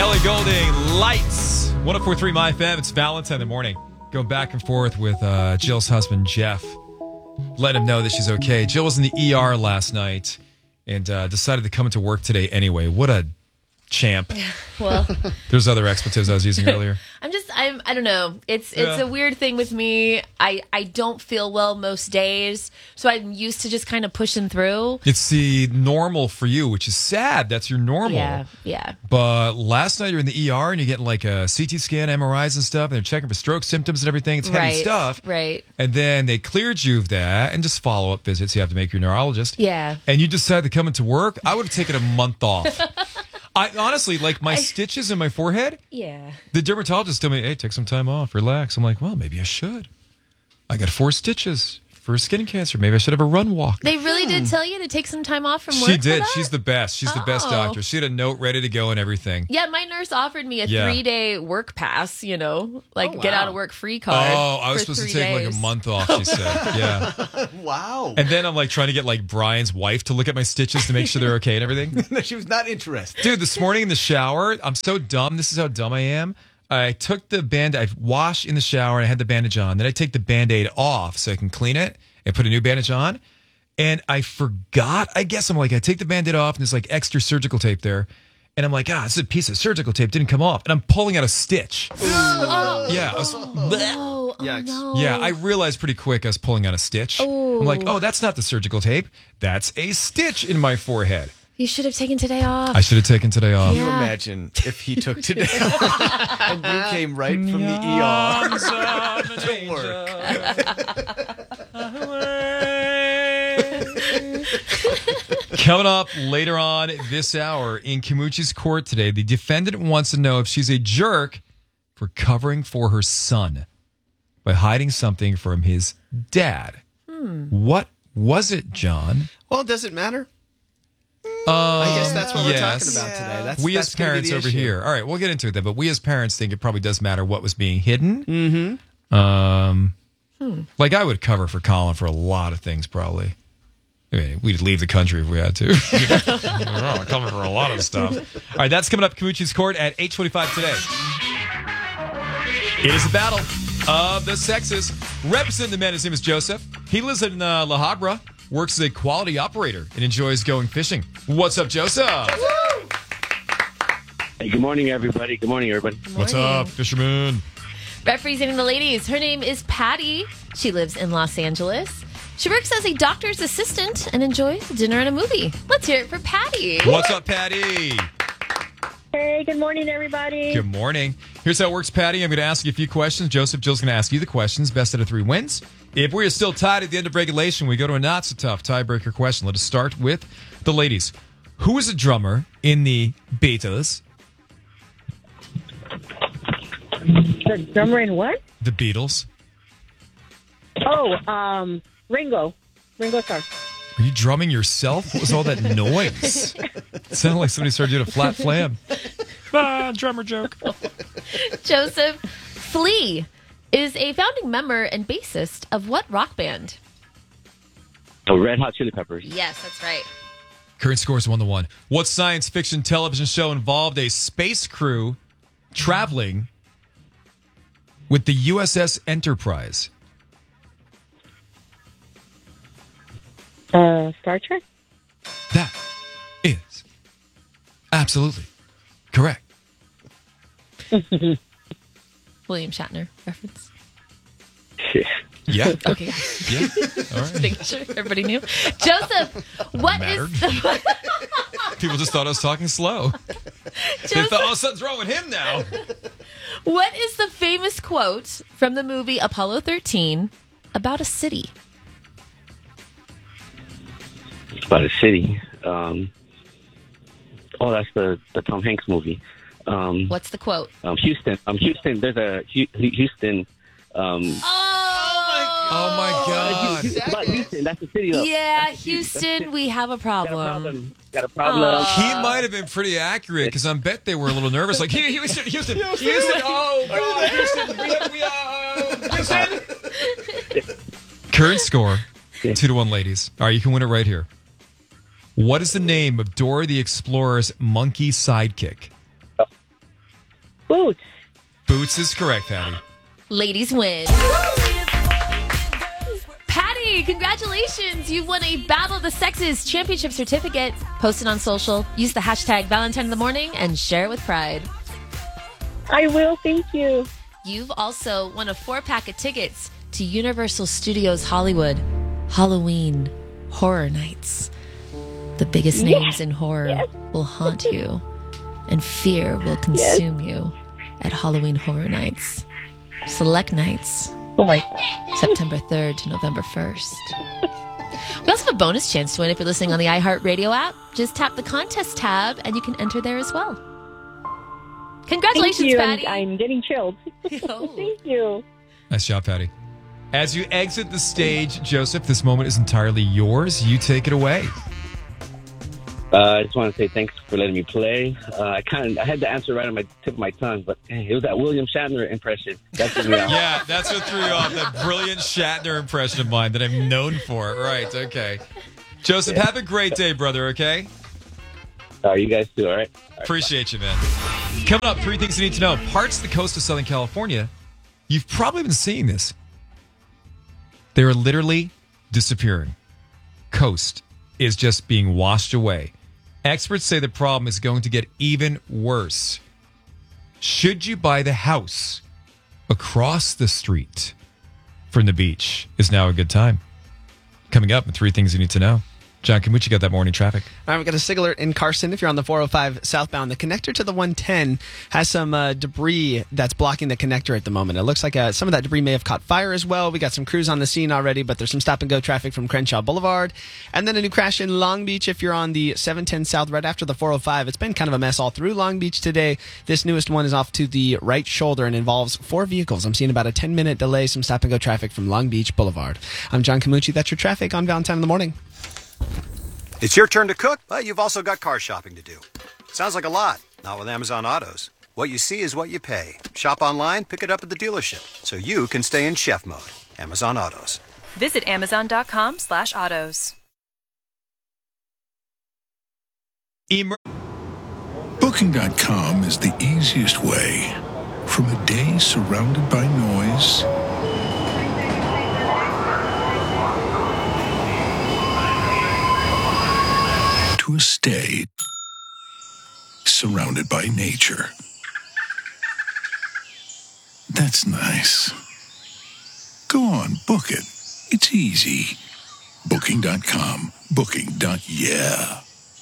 Ellie Goulding, Lights. 104.3 My FM. It's Valentine in the morning. Going back and forth with Jill's husband, Jeff. Let him know that she's okay. Jill was in the ER last night and decided to come into work today anyway. What a champ. Well, there's other expletives I was using earlier. I don't know. It's a weird thing with me. I don't feel well most days, so I'm used to just kind of pushing through. It's the normal for you, which is sad. That's your normal. Yeah. But last night you're in the ER and you're getting like a CT scan, MRIs and stuff, and they're checking for stroke symptoms and everything. It's heavy stuff. Right. And then they cleared you of that and just follow-up visits you have to make your neurologist. Yeah. And you decided to come into work. I would have taken a month off. I honestly, like my stitches in my forehead. Yeah. The dermatologist told me, hey, take some time off, relax. I'm like, well, maybe I should. I got 4 stitches for skin cancer. Maybe I should have a run walk. They really did tell you to take some time off from work. She did. For that? She's the best. She's the best doctor. She had a note ready to go and everything. Yeah, my nurse offered me a 3-day work pass, get out of work free card. Oh, I was supposed to take like a month off, she said. Yeah. Wow. And then I'm like trying to get like Brian's wife to look at my stitches to make sure they're okay and everything. No, she was not interested. Dude, this morning in the shower, I'm so dumb. This is how dumb I am. I took the I washed in the shower and I had the bandage on. Then I take the Band-Aid off so I can clean it and put a new bandage on. And I forgot, I guess I'm like, I take the Band-Aid off and there's like extra surgical tape there. And I'm like, this is a piece of surgical tape, didn't come off. And I'm pulling out a stitch. Yeah. No. Yeah, I realized pretty quick I was pulling out a stitch. I'm like, that's not the surgical tape. That's a stitch in my forehead. You should have taken today off. I should have taken today off. Can you imagine if he took today off and you came right from the ER to work? Coming up later on this hour in Kamuchi's court today, the defendant wants to know if she's a jerk for covering for her son by hiding something from his dad. What was it, John? Well, does it matter? I guess that's what we're talking about today. We as parents over here. All right, we'll get into it then. But we as parents think it probably does matter what was being hidden. Like I would cover for Colin for a lot of things probably. I mean, we'd leave the country if we had to. I'll cover for a lot of stuff. All right, that's coming up Kamuchi's Court at 8:25 today. It is a battle of the sexes. Representing the man, his name is Joseph. He lives in La Habra. Works as a quality operator and enjoys going fishing. What's up, Joseph? Hey, good morning, everybody. Good morning. What's up, fisherman? Representing the ladies, her name is Patty. She lives in Los Angeles. She works as a doctor's assistant and enjoys dinner and a movie. Let's hear it for Patty. What's up, Patty? Hey, good morning, everybody. Good morning. Here's how it works, Patty. I'm going to ask you a few questions. Joseph, Jill's going to ask you the questions. Best out of 3 wins. If we're still tied at the end of regulation, we go to a not-so-tough tiebreaker question. Let us start with the ladies. Who was a drummer in the Beatles? The drummer in what? The Beatles. Oh, Ringo Starr. Are you drumming yourself? What was all that noise? It sounded like somebody started doing a flat flam. Drummer joke. Joseph, Flea is a founding member and bassist of what rock band? Oh, Red Hot Chili Peppers. Yes, that's right. Current score is 1-1. What science fiction television show involved a space crew traveling with the USS Enterprise? Star Trek? That is absolutely correct. William Shatner reference. Yeah. Okay. Yeah. All right. Making sure everybody knew. Joseph, what is People just thought I was talking slow. They thought, something's wrong with him now. What is the famous quote from the movie Apollo 13 about a city? It's about a city. That's the Tom Hanks movie. What's the quote? Houston. Houston. There's a Houston. Oh my God! It's about Houston. That's the city. Though. Yeah, Houston. We have a problem. Got a problem. He might have been pretty accurate because I bet they were a little nervous. Like, Houston. Oh God, Houston. Current score, 2-1, ladies. All right, you can win it right here. What is the name of Dora the Explorer's monkey sidekick? Boots. Boots is correct, Patty. Ladies win. Patty, congratulations. You've won a Battle of the Sexes championship certificate. Post it on social. Use the hashtag Valentine in the Morning and share it with pride. I will. Thank you. You've also won a 4-pack of tickets to Universal Studios Hollywood Halloween Horror Nights. The biggest names in horror will haunt you, and fear will consume you at Halloween Horror Nights. Select nights. Oh my God. September 3rd to November 1st. We also have a bonus chance to win if you're listening on the iHeartRadio app. Just tap the contest tab and you can enter there as well. Congratulations, Thank you. Patty. I'm getting chilled. Oh. Thank you. Nice job, Patty. As you exit the stage, Joseph, this moment is entirely yours. You take it away. I just want to say thanks for letting me play. I had the answer right on my tip of my tongue, but it was that William Shatner impression. That threw me off. Yeah, that's what threw you off. That brilliant Shatner impression of mine that I'm known for. Right, okay. Joseph, have a great day, brother, okay? You guys too, all right? Appreciate you, man. Coming up, 3 things you need to know. Parts of the coast of Southern California, you've probably been seeing this. They're literally disappearing. Coast is just being washed away. Experts say the problem is going to get even worse. Should you buy the house across the street from the beach? Is now a good time. Coming up, 3 things you need to know. John Camucci got that morning traffic. All right, we've got a signal in Carson. If you're on the 405 southbound, the connector to the 110 has some debris that's blocking the connector at the moment. It looks like some of that debris may have caught fire as well. We got some crews on the scene already, but there's some stop-and-go traffic from Crenshaw Boulevard. And then a new crash in Long Beach if you're on the 710 south right after the 405. It's been kind of a mess all through Long Beach today. This newest one is off to the right shoulder and involves 4 vehicles. I'm seeing about a 10-minute delay, some stop-and-go traffic from Long Beach Boulevard. I'm John Camucci. That's your traffic on Valentine in the Morning. It's your turn to cook, but you've also got car shopping to do. Sounds like a lot. Not with Amazon Autos. What you see is what you pay. Shop online, pick it up at the dealership, so you can stay in chef mode. Amazon Autos. Visit Amazon.com/autos. Booking.com is the easiest way. From a day surrounded by noise to a stay surrounded by nature. That's nice. Go on, book it. It's easy. Booking.com. Booking.yeah.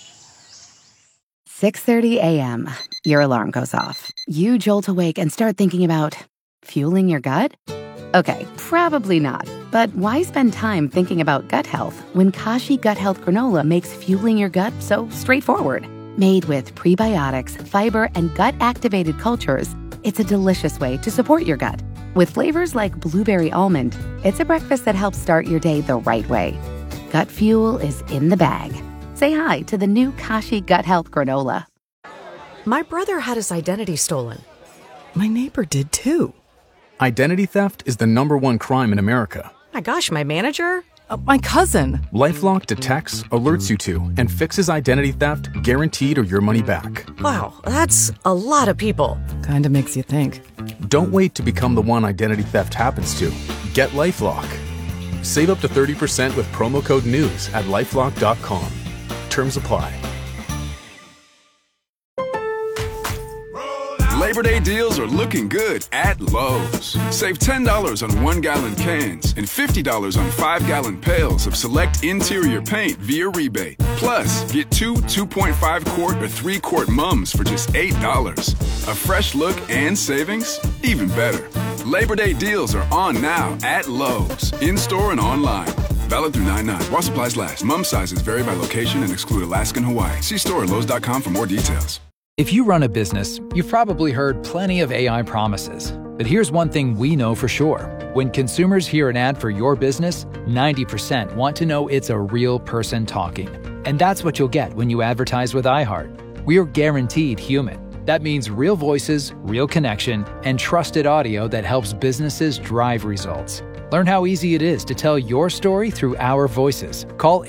6:30 a.m. Your alarm goes off. You jolt awake and start thinking about fueling your gut? Okay, probably not. But why spend time thinking about gut health when Kashi Gut Health Granola makes fueling your gut so straightforward? Made with prebiotics, fiber, and gut-activated cultures, it's a delicious way to support your gut. With flavors like blueberry almond, it's a breakfast that helps start your day the right way. Gut fuel is in the bag. Say hi to the new Kashi Gut Health Granola. My brother had his identity stolen. My neighbor did too. Identity theft is the #1 crime in America. My gosh, my manager? My cousin. LifeLock detects, alerts you to, and fixes identity theft guaranteed or your money back. Wow, that's a lot of people. Kinda makes you think. Don't wait to become the one identity theft happens to. Get LifeLock. Save up to 30% with promo code NEWS at LifeLock.com. Terms apply. Labor Day deals are looking good at Lowe's. Save $10 on 1-gallon cans and $50 on 5-gallon pails of select interior paint via rebate. Plus, get 2 2.5-quart or 3-quart mums for just $8. A fresh look and savings? Even better. Labor Day deals are on now at Lowe's, in-store and online. Valid through 9/9. While supplies last. Mum sizes vary by location and exclude Alaska and Hawaii. See store at Lowe's.com for more details. If you run a business, you've probably heard plenty of AI promises. But here's one thing we know for sure. When consumers hear an ad for your business, 90% want to know it's a real person talking. And that's what you'll get when you advertise with iHeart. We're guaranteed human. That means real voices, real connection, and trusted audio that helps businesses drive results. Learn how easy it is to tell your story through our voices. Call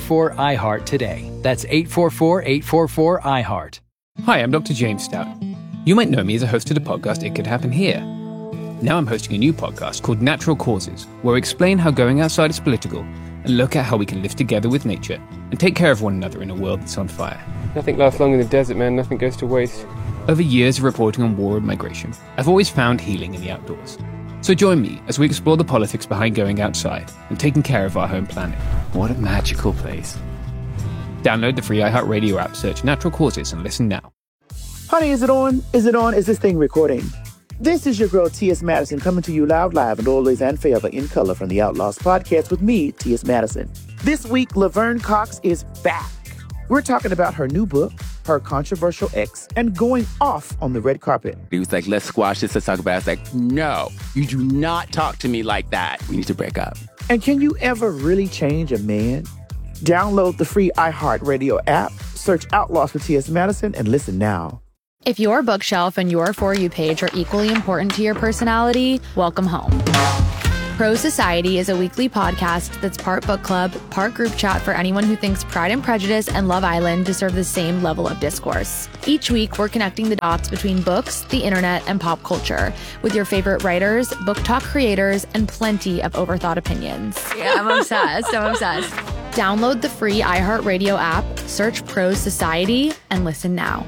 844-844-iHeart today. That's 844-844-iHeart. Hi, I'm Dr. James Stout. You might know me as a host of the podcast It Could Happen Here. Now I'm hosting a new podcast called Natural Causes, where I explain how going outside is political and look at how we can live together with nature and take care of one another in a world that's on fire. Nothing lasts long in the desert, man. Nothing goes to waste. Over years of reporting on war and migration, I've always found healing in the outdoors. So join me as we explore the politics behind going outside and taking care of our home planet. What a magical place. Download the free iHeartRadio app, search Natural Causes, and listen now. Honey, is it on? Is it on? Is this thing recording? This is your girl, T.S. Madison, coming to you live and always and forever in color from the Outlaws podcast with me, T.S. Madison. This week, Laverne Cox is back. We're talking about her new book, her controversial ex, and going off on the red carpet. He was like, let's squash this, let's talk about it. I was like, no, you do not talk to me like that. We need to break up. And can you ever really change a man? Download the free iHeartRadio app, search Outlaws with T.S. Madison, and listen now. If your bookshelf and your For You page are equally important to your personality, welcome home. Pro Society is a weekly podcast that's part book club, part group chat for anyone who thinks Pride and Prejudice and Love Island deserve the same level of discourse. Each week, we're connecting the dots between books, the internet, and pop culture with your favorite writers, book talk creators, and plenty of overthought opinions. Yeah, I'm obsessed. Download the free iHeartRadio app, search Pro Society, and listen now.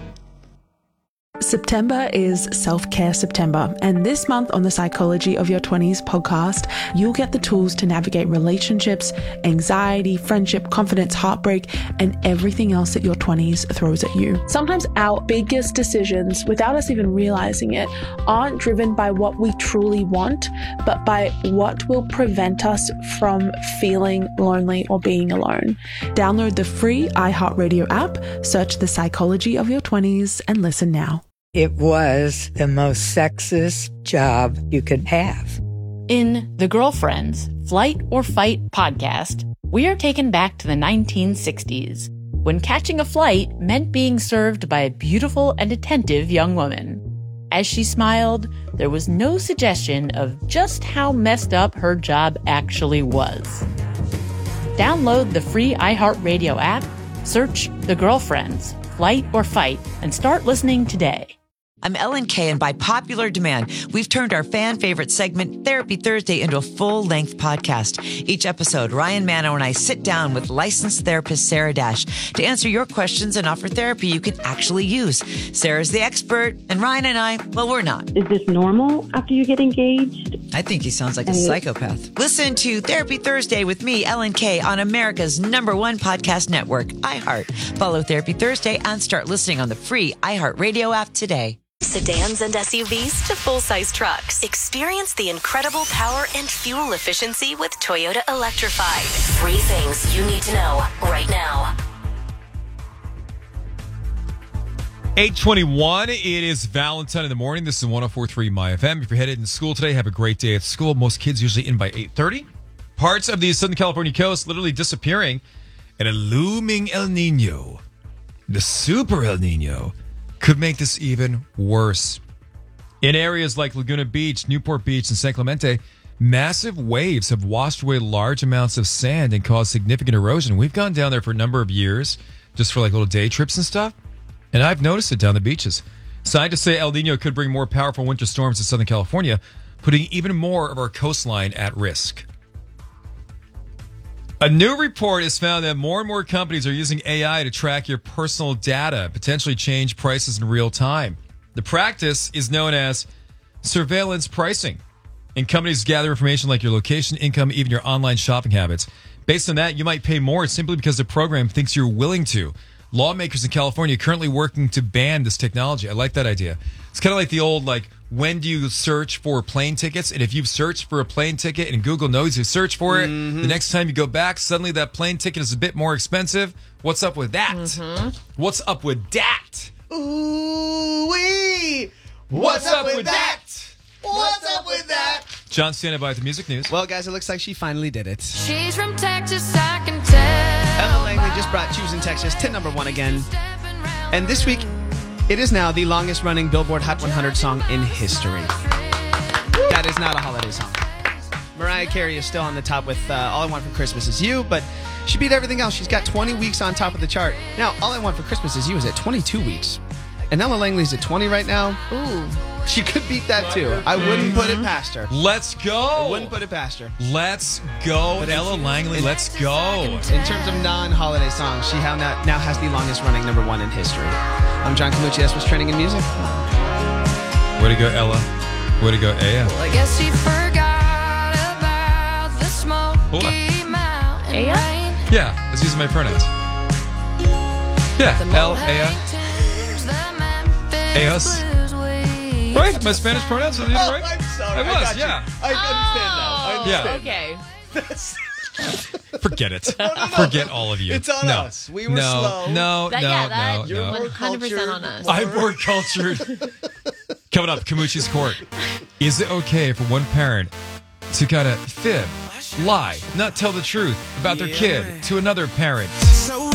September is Self-Care September, and this month on the Psychology of Your 20s podcast, you'll get the tools to navigate relationships, anxiety, friendship, confidence, heartbreak, and everything else that your 20s throws at you. Sometimes our biggest decisions, without us even realizing it, aren't driven by what we truly want, but by what will prevent us from feeling lonely or being alone. Download the free iHeartRadio app, search the Psychology of Your 20s, and listen now. It was the most sexist job you could have. In The Girlfriends, Flight or Fight podcast, we are taken back to the 1960s, when catching a flight meant being served by a beautiful and attentive young woman. As she smiled, there was no suggestion of just how messed up her job actually was. Download the free iHeartRadio app, search The Girlfriends, Flight or Fight, and start listening today. I'm Ellen Kay, and by popular demand, we've turned our fan favorite segment, Therapy Thursday, into a full-length podcast. Each episode, Ryan Mano and I sit down with licensed therapist Sarah Dash to answer your questions and offer therapy you can actually use. Sarah's the expert, and Ryan and I, well, we're not. Is this normal after you get engaged? I think he sounds like a psychopath. Listen to Therapy Thursday with me, Ellen Kay, on America's #1 podcast network, iHeart. Follow Therapy Thursday and start listening on the free iHeartRadio app today. Sedans and SUVs to full-size trucks. Experience the incredible power and fuel efficiency with Toyota Electrified. 3 things you need to know right now. 8:21. It is Valentine in the morning. This is 104.3 My FM. If you're headed to school today, have a great day at school. Most kids usually in by 8:30. Parts of the Southern California coast literally disappearing, and a looming El Nino, the super El Nino, could make this even worse. In areas like Laguna Beach, Newport Beach, and San Clemente, massive waves have washed away large amounts of sand and caused significant erosion. We've gone down there for a number of years, just for like little day trips and stuff, and I've noticed it down the beaches. Scientists say El Nino could bring more powerful winter storms to Southern California, putting even more of our coastline at risk. A new report has found that more and more companies are using AI to track your personal data, potentially change prices in real time. The practice is known as surveillance pricing, and companies gather information like your location, income, even your online shopping habits. Based on that, you might pay more simply because the program thinks you're willing to. Lawmakers in California are currently working to ban this technology. I like that idea. It's kind of like the old, when do you search for plane tickets? And if you've searched for a plane ticket and Google knows you search for it, the next time you go back, suddenly that plane ticket is a bit more expensive. What's up with that? What's up with that? Ooh-wee! What's up with that? What's up with that? John, standing by at the music news. Well, guys, it looks like she finally did it. She's from Texas, I can tell. Ella Langley just brought Choosing Texas to #1 again. And this week, it is now the longest-running Billboard Hot 100 song in history. That is not a holiday song. Mariah Carey is still on the top with All I Want for Christmas Is You, but she beat everything else. She's got 20 weeks on top of the chart. Now, All I Want for Christmas Is You is at 22 weeks. And Ella Langley's at 20 right now. Ooh. She could beat that too. I wouldn't put it past her. Let's go. I wouldn't put it past her. Let's go. But Ella Langley, let's go. In terms of non-holiday songs, she now has the longest running #1 in history. I'm John Camucci. That's what's trending in music. Way to go, Ella. Way to go, Aya. Well, I guess she forgot about the Smoky Mountain Aya? rain. Yeah, let's use my pronouns. Yeah, L, Aya. Ayos. Right? My Spanish pronouns? Are you right? I'm sorry. I was, yeah. I understand now. I understand. Okay. Forget it. Forget all of you. It's on us. We were slow. No. You're 100% on us. I'm more cultured. Coming up, Camucci's Court. Is it okay for one parent to kind of fib, lie, not tell the truth about their kid to another parent?